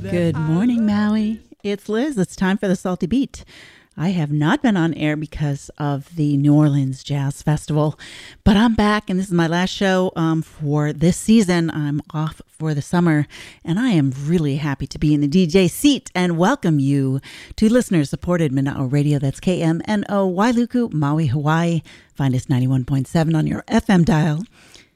Good morning, Maui. It's Liz. It's time for the Salty Beat. I have not been on air because of the New Orleans Jazz Festival, but I'm back, and this is my last show for this season. I'm off for the summer, and I am really happy to be in the DJ seat and welcome you to listener-supported Mana'o Radio. That's KMNO, Wailuku, Maui, Hawaii. Find us 91.7 on your FM dial.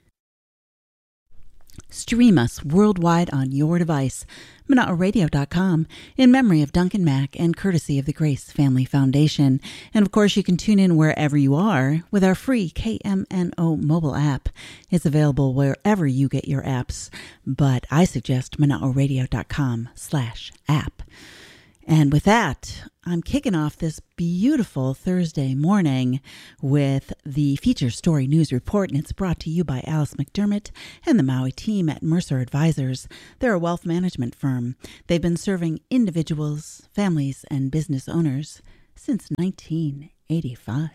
Stream us worldwide on your device, Mana'oRadio.com, in memory of Duncan Mack and courtesy of the Grace Family Foundation. And of course, you can tune in wherever you are with our free KMNO mobile app. It's available wherever you get your apps, but I suggest Mana'oRadio.com/app. And with that, I'm kicking off this beautiful Thursday morning with the feature story news report, and it's brought to you by Alice McDermott and the Maui team at Mercer Advisors. They're a wealth management firm. They've been serving individuals, families, and business owners since 1985.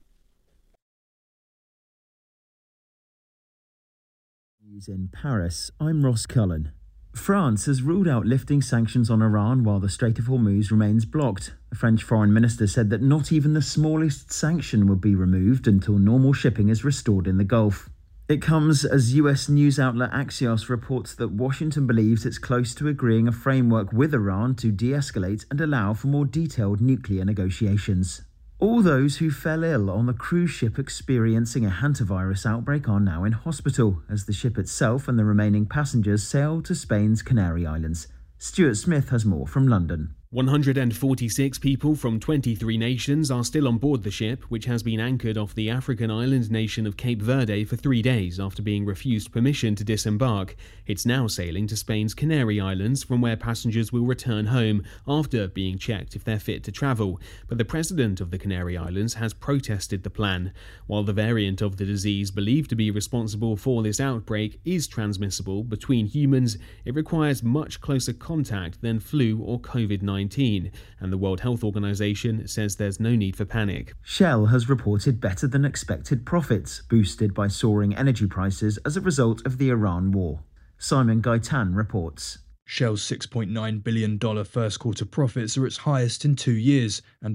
News in Paris, I'm Ross Cullen. France has ruled out lifting sanctions on Iran while the Strait of Hormuz remains blocked. The French foreign minister said that not even the smallest sanction will be removed until normal shipping is restored in the Gulf. It comes as US news outlet Axios reports that Washington believes it's close to agreeing a framework with Iran to de-escalate and allow for more detailed nuclear negotiations. All those who fell ill on the cruise ship experiencing a hantavirus outbreak are now in hospital, as the ship itself and the remaining passengers sail to Spain's Canary Islands. Stuart Smith has more from London. 146 people from 23 nations are still on board the ship, which has been anchored off the African island nation of Cape Verde for 3 days after being refused permission to disembark. It's now sailing to Spain's Canary Islands, from where passengers will return home after being checked if they're fit to travel. But the president of the Canary Islands has protested the plan. While the variant of the disease believed to be responsible for this outbreak is transmissible between humans, it requires much closer contact than flu or COVID-19. And the World Health Organization says there's no need for panic. Shell has reported better than expected profits, boosted by soaring energy prices as a result of the Iran war. Simon Gaitan reports. Shell's $6.9 billion first quarter profits are its highest in 2 years, and a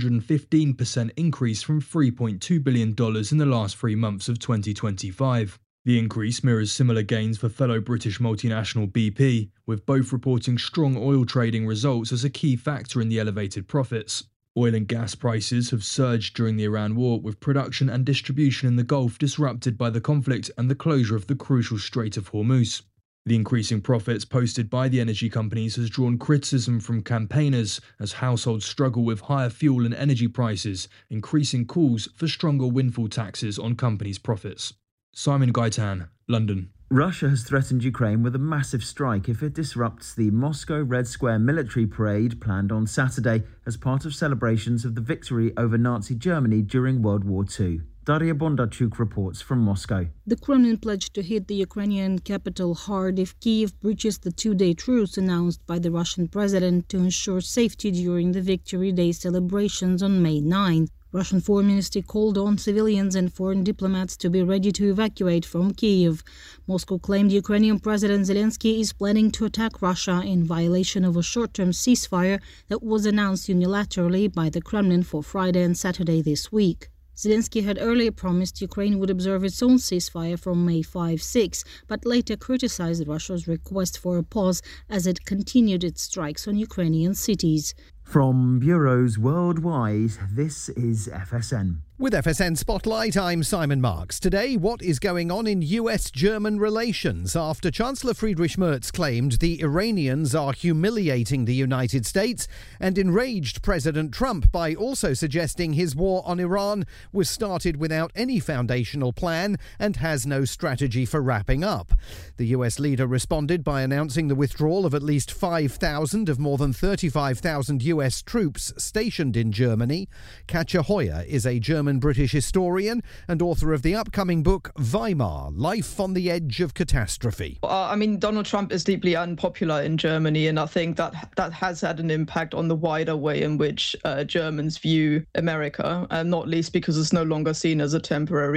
115% increase from $3.2 billion in the last 3 months of 2025. The increase mirrors similar gains for fellow British multinational BP, with both reporting strong oil trading results as a key factor in the elevated profits. Oil and gas prices have surged during the Iran war, with production and distribution in the Gulf disrupted by the conflict and the closure of the crucial Strait of Hormuz. The increasing profits posted by the energy companies has drawn criticism from campaigners as households struggle with higher fuel and energy prices, increasing calls for stronger windfall taxes on companies' profits. Simon Gaitan, London. Russia has threatened Ukraine with a massive strike if it disrupts the Moscow Red Square military parade planned on Saturday as part of celebrations of the victory over Nazi Germany during World War II. Daria Bondarchuk reports from Moscow. The Kremlin pledged to hit the Ukrainian capital hard if Kyiv breaches the 2-day truce announced by the Russian president to ensure safety during the Victory Day celebrations on May 9. Russian Foreign Ministry called on civilians and foreign diplomats to be ready to evacuate from Kyiv. Moscow claimed Ukrainian President Zelensky is planning to attack Russia in violation of a short-term ceasefire that was announced unilaterally by the Kremlin for Friday and Saturday this week. Zelensky had earlier promised Ukraine would observe its own ceasefire from May 5-6, but later criticized Russia's request for a pause as it continued its strikes on Ukrainian cities. From bureaus worldwide, this is FSN. With FSN Spotlight, I'm Simon Marks. Today, what is going on in US-German relations after Chancellor Friedrich Merz claimed the Iranians are humiliating the United States and enraged President Trump by also suggesting his war on Iran was started without any foundational plan and has no strategy for wrapping up. The US leader responded by announcing the withdrawal of at least 5,000 of more than 35,000 US troops stationed in Germany. Katja Hoyer is a German-British historian and author of the upcoming book Weimar, Life on the Edge of Catastrophe. Donald Trump is deeply unpopular in Germany, and I think that has had an impact on the wider way in which Germans view America, and not least because it's no longer seen as a temporary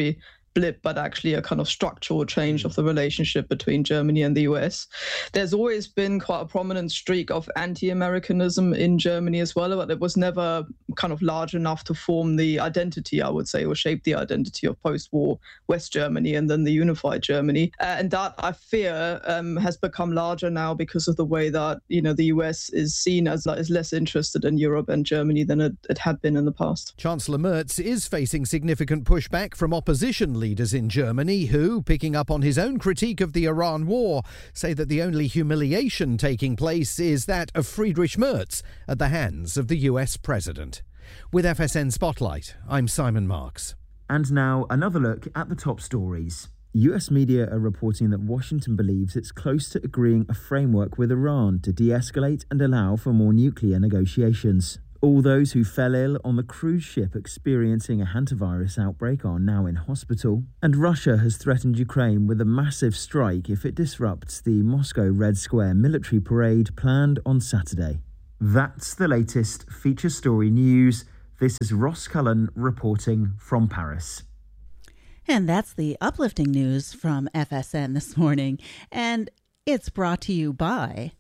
blip, but actually a kind of structural change of the relationship between Germany and the US. There's always been quite a prominent streak of anti-Americanism in Germany as well, but it was never kind of large enough to form the identity, I would say, or shape the identity of post-war West Germany and then the unified Germany. And that, I fear, has become larger now because of the way that, the US is seen as less interested in Europe and Germany than it had been in the past. Chancellor Merz is facing significant pushback from opposition leaders in Germany who, picking up on his own critique of the Iran war, say that the only humiliation taking place is that of Friedrich Merz at the hands of the US president. With FSN Spotlight, I'm Simon Marks. And now another look at the top stories. US media are reporting that Washington believes it's close to agreeing a framework with Iran to de-escalate and allow for more nuclear negotiations. All those who fell ill on the cruise ship experiencing a hantavirus outbreak are now in hospital. And Russia has threatened Ukraine with a massive strike if it disrupts the Moscow Red Square military parade planned on Saturday. That's the latest feature story news. This is Ross Cullen reporting from Paris. And that's the uplifting news from FSN this morning. And it's brought to you by...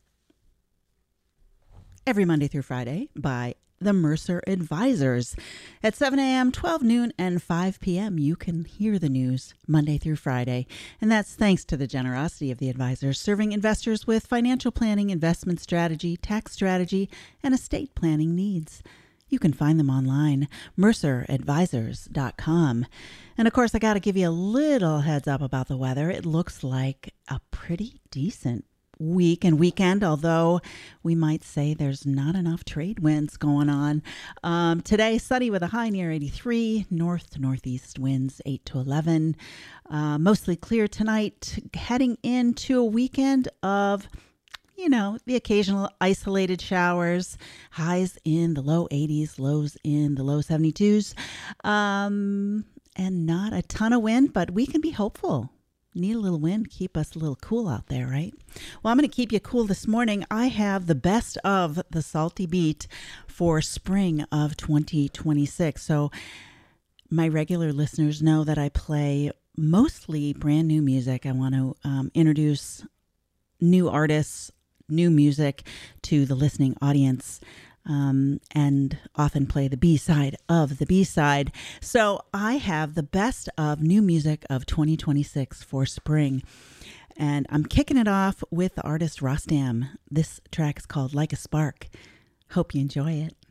every Monday through Friday by the Mercer Advisors. At 7 a.m., 12 noon, and 5 p.m., you can hear the news Monday through Friday. And that's thanks to the generosity of the advisors, serving investors with financial planning, investment strategy, tax strategy, and estate planning needs. You can find them online, merceradvisors.com. And of course, I got to give you a little heads up about the weather. It looks like a pretty decent week and weekend, although we might say there's not enough trade winds going on. Today, sunny with a high near 83, north to northeast winds 8 to 11. Mostly clear tonight, heading into a weekend of, the occasional isolated showers, highs in the low 80s, lows in the low 72s, and not a ton of wind, but we can be hopeful. Need a little wind, keep us a little cool out there, right? Well, I'm going to keep you cool this morning. I have the best of the Salty Beat for spring of 2026. So my regular listeners know that I play mostly brand new music. I want to introduce new artists, new music to the listening audience. And often play the B-side of the B-side. So I have the best of new music of 2026 for spring. And I'm kicking it off with the artist Rostam. This track is called Like a Spark. Hope you enjoy it.